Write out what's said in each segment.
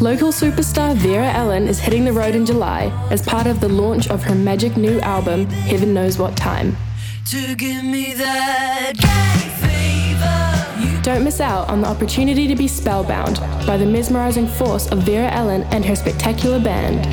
Local superstar Vera Ellen is hitting the road in July as part of the launch of her magic new album, Heaven Knows What Time. To give me that fever. Don't miss out on the opportunity to be spellbound by the mesmerizing force of Vera Ellen and her spectacular band.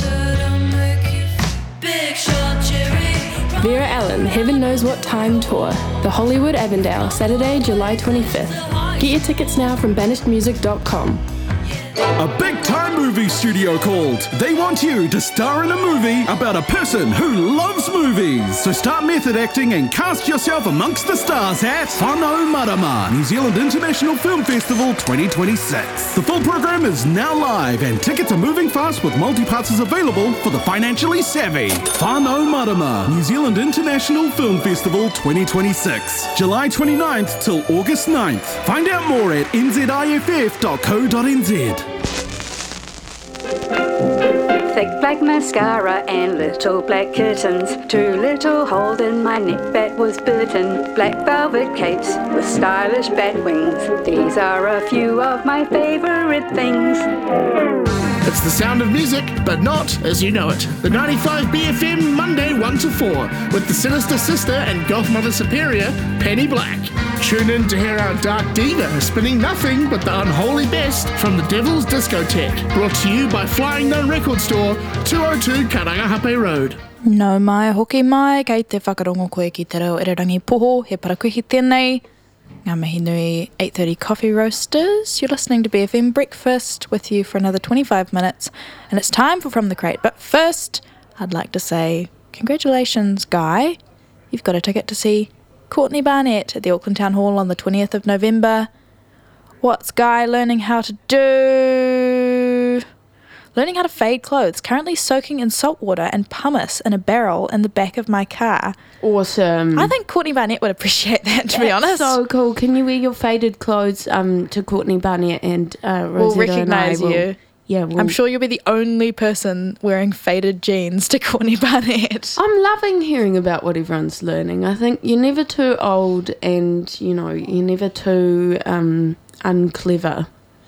Vera Ellen, Heaven Knows What Time Tour, the Hollywood Avondale, Saturday, July 25th. Get your tickets now from banishedmusic.com. A big-time movie studio called. They want you to star in a movie about a person who loves movies. So start method acting and cast yourself amongst the stars at Whanau Marama, New Zealand International Film Festival 2026. The full program is now live and tickets are moving fast with multi-passes available for the financially savvy. Whanau Marama, New Zealand International Film Festival 2026. July 29th till August 9th. Find out more at nziff.co.nz. Thick black mascara and little black kittens. Too little hold in my neck that was bitten. Black velvet capes with stylish bat wings. These are a few of my favorite things. It's the sound of music, but not as you know it. The 95 BFM, Monday 1 to 4, with the Sinister Sister and Goth Mother Superior, Penny Black. Tune in to hear our dark diva spinning nothing but the unholy best from the Devil's Discotheque. Brought to you by Flying Nun Record Store, 202 Karangahape Road. No mai, hoki mai, kei te whakarongo koe ki te reo Irirangi Poho, he parakuhi tēnei. Ngā mihi nui 8:30 Coffee Roasters. You're listening to BFM Breakfast with you for another 25 minutes. And it's time for From the Crate. But first, I'd like to say congratulations, Guy. You've got a ticket to see Courtney Barnett at the Auckland Town Hall on the 20th of November. What's Guy learning how to do? Learning how to fade clothes, currently soaking in salt water and pumice in a barrel in the back of my car. Awesome. I think Courtney Barnett would appreciate that, to be honest. So cool. Can you wear your faded clothes to Courtney Barnett and Rosetta We'll recognise you. Yeah, I'm sure you'll be the only person wearing faded jeans to Courtney Barnett. I'm loving hearing about what everyone's learning. I think you're never too old and, you're never too unclever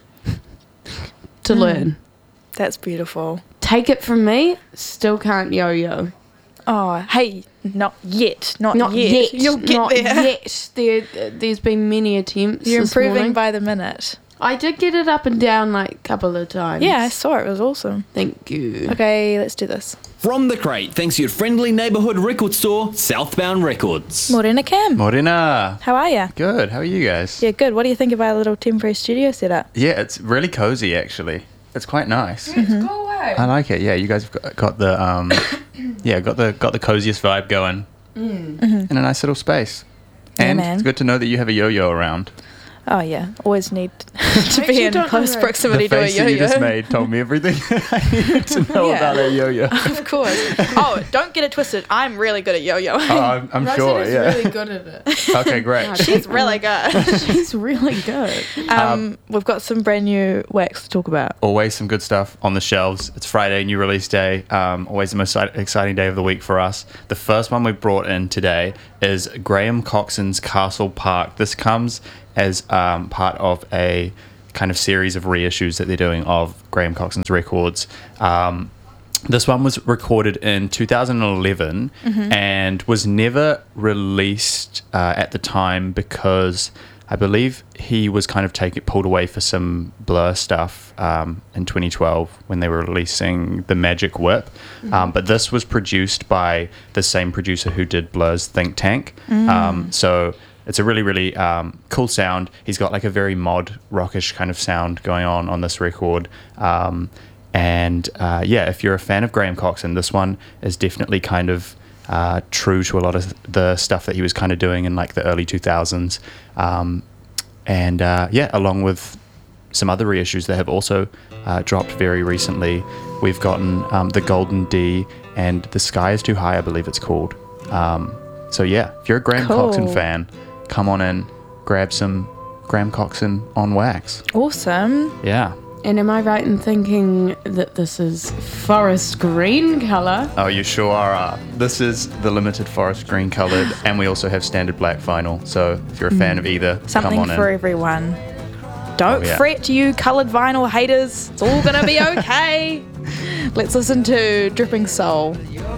to learn. That's beautiful. Take it from me, still can't yo-yo. Oh, hey, not yet. Not yet. Yet. You'll get Not there. yet. There's been many attempts. You're this improving morning. by the minute. I did get it up and down like a couple of times. Yeah, I saw it. It was awesome. Thank you. Okay, let's do this. From the Crate, thanks to your friendly neighbourhood record store, Southbound Records. Morena Cam. Morena. How are you? Good. How are you guys? Yeah, good. What do you think of our little temporary studio setup? Yeah, it's really cozy actually. It's quite nice. Let's go away. I like it. Yeah, you guys have got the got the coziest vibe going in a nice little space. Yeah, And man. it's good to know that you have a yo-yo around. Oh, yeah. Always need to Actually, be in don't close know. proximity The to a face that you just yo-yo. made told me everything I needed to know Yeah. about a yo-yo. Of course. Oh, don't get it twisted. I'm really good at yo-yoing. Oh, I'm sure. Rosetta's Yeah. really good at it. Okay, great. She's really good. She's really good. We've got some brand new wax to talk about. Always some good stuff on the shelves. It's Friday, new release day. Always the most exciting day of the week for us. The first one we brought in today is Graham Coxon's Castle Park. This comes as part of a kind of series of reissues that they're doing of Graham Coxon's records. This one was recorded in 2011 and was never released at the time because I believe he was kind of pulled away for some Blur stuff in 2012 when they were releasing The Magic Whip. But this was produced by the same producer who did Blur's Think Tank. So it's a really, really cool sound. He's got like a very mod rockish kind of sound going on this record. If you're a fan of Graham Coxon, this one is definitely kind of true to a lot of the stuff that he was kind of doing in like the early 2000s. Along with some other reissues that have also dropped very recently. We've gotten The Golden D and The Sky is Too High, I believe it's called. If you're a Graham Coxon fan, come on in, grab some Graham Coxon on wax. Awesome. Yeah. And am I right in thinking that this is forest green colour? Oh, you sure are. This is the limited forest green coloured, and we also have standard black vinyl. So if you're a fan of either, Something come on for in. everyone. Don't fret, you coloured vinyl haters. It's all going to be okay. Let's listen to Dripping Soul.